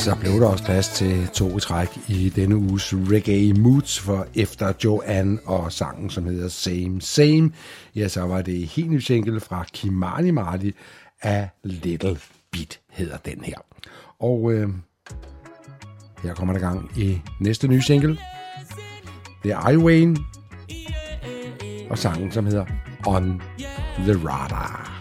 Så blev der også plads til 2 træk i denne uges Reggae Moods, for efter Joanne og sangen, som hedder Same Same, ja, så var det helt ny single fra Kimani Marley af Little Bit, hedder den her. Og her kommer der gang i næste nye single. Det er I Wayne og sangen, som hedder On The Radar.